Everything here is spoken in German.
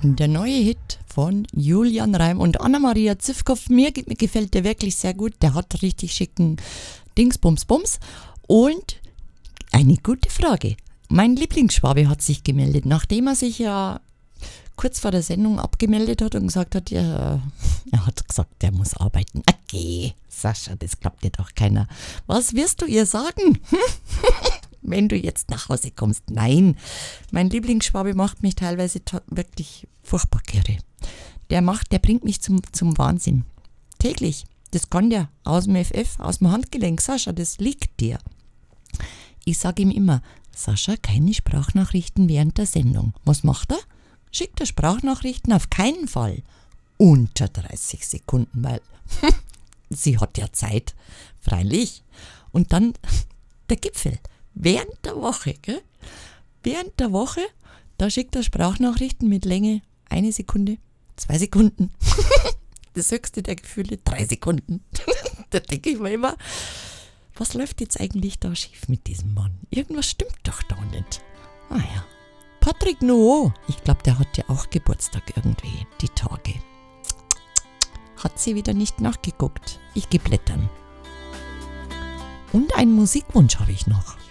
Der neue Hit von Julian Reim und Anna-Maria Zivkow. Mir gefällt der wirklich sehr gut. Der hat richtig schicken Dingsbums-Bums. Und eine gute Frage. Mein Lieblingsschwabe hat sich gemeldet, nachdem er sich ja kurz vor der Sendung abgemeldet hat und gesagt hat, er hat gesagt, der muss arbeiten. Okay, Sascha, das glaubt dir doch keiner. Was wirst du ihr sagen? Wenn du jetzt nach Hause kommst? Nein, mein Lieblingsschwabe macht mich teilweise wirklich furchtbar kirre. Der bringt mich zum Wahnsinn. Täglich. Das kann der aus dem FF, aus dem Handgelenk. Sascha, das liegt dir. Ich sage ihm immer, Sascha, keine Sprachnachrichten während der Sendung. Was macht er? Schickt er Sprachnachrichten? Auf keinen Fall. Unter 30 Sekunden, weil sie hat ja Zeit. Freilich. Und dann der Gipfel. Während der Woche, gell? Während der Woche, da schickt er Sprachnachrichten mit Länge 1 Sekunde, 2 Sekunden. Das höchste der Gefühle 3 Sekunden. Da denke ich mir immer, was läuft jetzt eigentlich da schief mit diesem Mann? Irgendwas stimmt doch da nicht. Ah ja. Patrick Nuo, ich glaube, der hat ja auch Geburtstag irgendwie, die Tage. Hat sie wieder nicht nachgeguckt. Ich geh blättern. Und einen Musikwunsch habe ich noch.